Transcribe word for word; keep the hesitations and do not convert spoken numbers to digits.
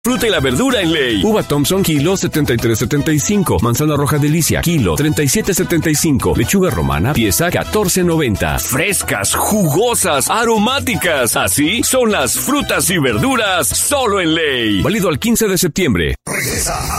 Fruta y la verdura en Ley. Uva Thompson, kilo setenta y tres setenta y cinco. Manzana roja Delicia, kilo treinta y siete setenta y cinco. Lechuga romana, pieza catorce noventa. Frescas, jugosas, aromáticas. Así son las frutas y verduras solo en Ley. Válido al quince de septiembre. Regresa